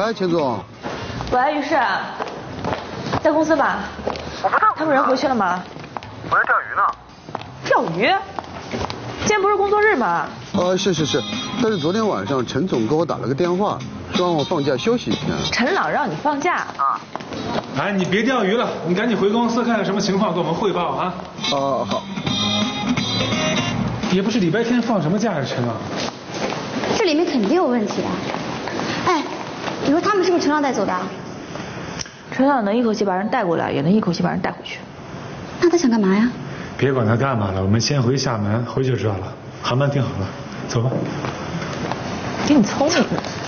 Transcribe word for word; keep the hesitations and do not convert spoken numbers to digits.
喂，钱总。 喂，于是，在公司吧？ 我不在。 他们人回去了吗？ 我在钓鱼呢。 钓鱼？今天不是工作日吗？ 呃，是是是，但是昨天晚上陈总给我打了个电话，说让我放假休息一天。 陈朗让你放假？ 啊。 哎，你别钓鱼了，你赶紧回公司看看什么情况，给我们汇报啊。 哦、呃，好。 也不是礼拜天放什么假呀，陈朗。 这里面肯定有问题啊！哎，你说他们是不是陈朗带走的？ 陈朗能一口气把人带过来，也能一口气把人带回去。 那他想干嘛呀？ 别管他干嘛了，我们先回厦门，回去就知道了。航班订好了，走吧。 比你聪明。